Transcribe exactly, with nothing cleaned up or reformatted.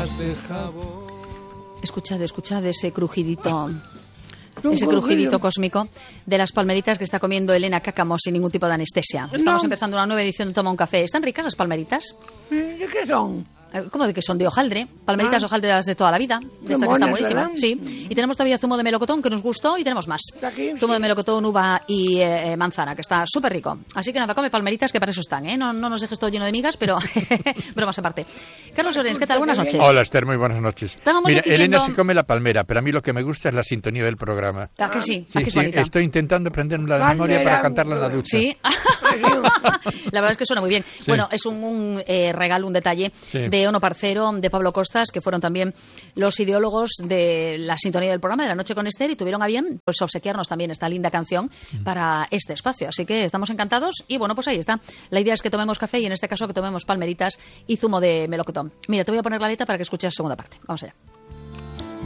gotas de jabón. Escuchad, escuchad ese crujidito... Ese crujidito cósmico de las palmeritas que está comiendo Elena Cácamo sin ningún tipo de anestesia. Estamos no. empezando una nueva edición de Toma un Café. ¿Están ricas las palmeritas? ¿De qué son? ¿Cómo de que son? De hojaldre. Palmeritas ah. hojaldre de toda la vida. De esta que está buenísima. Sí. Y tenemos todavía zumo de melocotón que nos gustó y tenemos más. Aquí, zumo sí. de melocotón, uva y eh, manzana, que está súper rico. Así que nada, come palmeritas que para eso están, ¿eh? No, no nos dejes todo lleno de migas, pero bromas aparte. Carlos Llorens, ¿qué tal? Buenas noches. Hola, Esther, muy buenas noches. Estábamos Mira, decidiendo... Elena se come la palmera, pero a mí lo que me gusta es la sintonía del programa. ¿A que sí? Sí, ¿A que es sí, bonita? estoy intentando aprenderme la de memoria para cantarla en la ducha. Sí. La verdad es que suena muy bien. Sí. Bueno, es un, un eh, regalo, un detalle sí. de Ono Parcero, de Pablo Costas, que fueron también los ideólogos de la sintonía del programa de La Noche con Esther y tuvieron a bien pues obsequiarnos también esta linda canción mm. para este espacio. Así que estamos encantados y bueno, pues ahí está. La idea es que tomemos café y en este caso que tomemos palmeritas y zumo de melocotón. Mira, te voy a poner la letra para que escuches la segunda parte. Vamos allá.